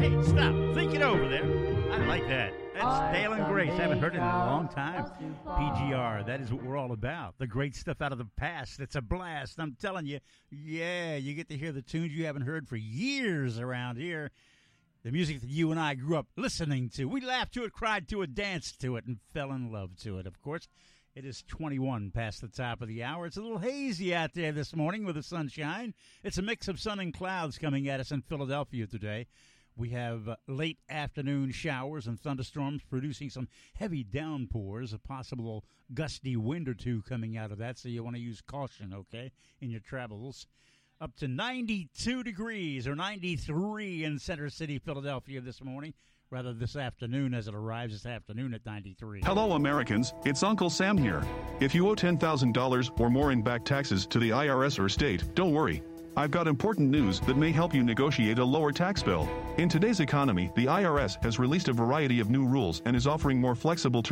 Hey, stop. Think it over there. I like that. That's Dale and Grace. Haven't heard it in a long time. PGR, that is what we're all about. The great stuff out of the past. It's a blast. I'm telling you, yeah, you get to hear the tunes you haven't heard for years around here. The music that you and I grew up listening to. We laughed to it, cried to it, danced to it, and fell in love to it, of course. It is 21 past the top of the hour. It's a little hazy out there this morning with the sunshine. It's a mix of sun and clouds coming at us in Philadelphia today. We have late afternoon showers and thunderstorms producing some heavy downpours, a possible gusty wind or two coming out of that, so you want to use caution, okay, in your travels. Up to 92 degrees or 93 in Center City, Philadelphia this morning. Rather this afternoon, as it arrives this afternoon at 93. Hello, Americans. It's Uncle Sam here. If you owe $10,000 or more in back taxes to the IRS or state, don't worry. I've got important news that may help you negotiate a lower tax bill. In today's economy, the IRS has released a variety of new rules and is offering more flexible terms